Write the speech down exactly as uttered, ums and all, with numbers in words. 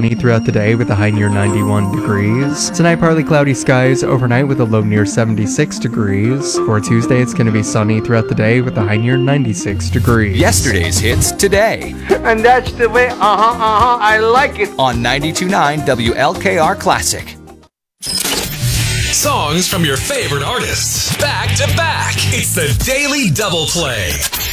sunny throughout the day with a high near ninety-one degrees. Tonight, partly cloudy skies overnight with a low near seventy-six degrees. For Tuesday, it's going to be sunny throughout the day with a high near ninety-six degrees. Yesterday's hits today. And that's the way, uh-huh, uh-huh, I like it. On ninety-two point nine W L K R Classic. Songs from your favorite artists, back to back. It's the Daily Double Play.